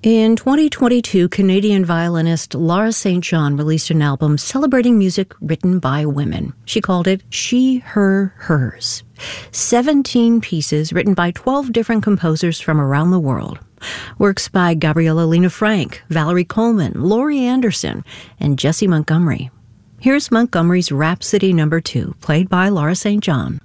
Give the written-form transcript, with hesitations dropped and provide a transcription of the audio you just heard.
In 2022, Canadian violinist Laura St. John released an album celebrating music written by women. She called it She, Her, Hers. 17 pieces written by 12 different composers from around the world. Works by Gabriella Lena Frank, Valerie Coleman, Laurie Anderson, and Jessie Montgomery. Here's Montgomery's Rhapsody No. 2, played by Laura St. John.